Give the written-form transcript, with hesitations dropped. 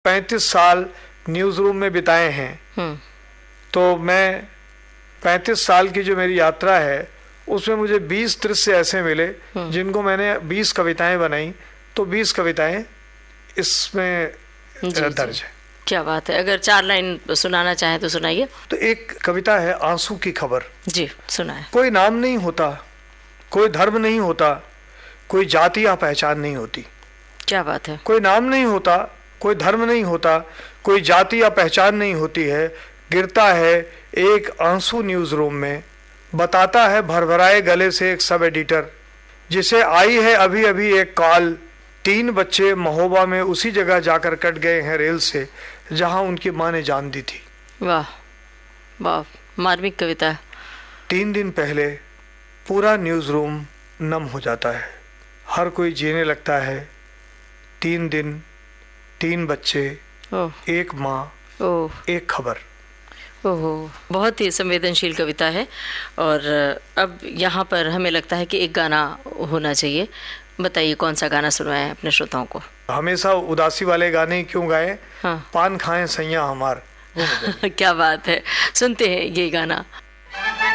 35 साल news room में बिताए हैं, तो मैं 35 साल की जो मेरी यात्रा है उसमें मुझे 20 दृश्य ऐसे मिले जिनको मैंने 20 कविताएं बनाई, तो 20 कविताएं इसमें दर्ज है। क्या बात है। अगर 4 लाइन सुनाना चाहें तो सुनाइए। तो एक कविता है आंसू की खबर। जी सुनाए। कोई नाम नहीं होता, कोई धर्म नहीं होता, कोई जाति या पहचान नहीं होती। क्या बात है। कोई नाम नहीं होता, कोई धर्म नहीं होता, कोई जाति या पहचान नहीं होती है। गिरता है एक आंसू न्यूज़ रूम में, बताता है भरभराए गले से एक सब एडिटर, जिसे आई है अभी अभी एक कॉल। 3 बच्चे महोबा में उसी जगह जाकर कट गए हैं रेल से जहां उनकी माँ ने जान दी थी। वाह वाह, मार्मिक कविता है। 3 दिन पहले पूरा न्यूज़ रूम नम हो जाता है, हर कोई जीने लगता है। 3 दिन, 3 बच्चे, एक माँ, एक खबर। ओहो, बहुत ही संवेदनशील कविता है। और अब यहाँ पर हमें लगता है कि एक गाना होना चाहिए। बताइए कौन सा गाना सुनवाएं अपने श्रोताओं को। हमेशा उदासी वाले गाने क्यों गाएं? हाँ। पान खाएं सैया हमार। क्या बात है, सुनते हैं ये गाना।